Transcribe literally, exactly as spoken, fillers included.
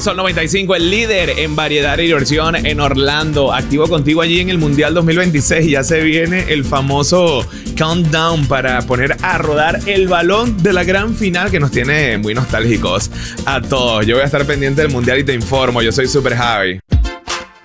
Sol noventa y cinco, el líder en variedad y diversión en Orlando. Activo contigo allí en el Mundial dos mil veintiséis. Ya se viene el famoso countdown para poner a rodar el balón de la gran final que nos tiene muy nostálgicos a todos. Yo voy a estar pendiente del Mundial y te informo. Yo soy Super Javi.